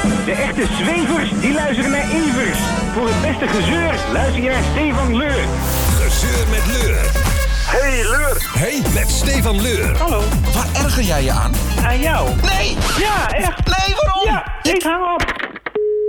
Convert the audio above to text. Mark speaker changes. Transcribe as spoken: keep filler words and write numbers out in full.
Speaker 1: De echte zwevers, die luisteren naar Evers. Voor het beste gezeur, luister je naar Stefan Leur.
Speaker 2: Gezeur met Leur.
Speaker 3: Hey Leur.
Speaker 2: Hey, met Stefan Leur.
Speaker 3: Hallo.
Speaker 2: Waar erger jij je aan?
Speaker 3: Aan jou?
Speaker 2: Nee!
Speaker 3: Ja, echt.
Speaker 2: Nee, waarom?
Speaker 3: Ja, ik hang op.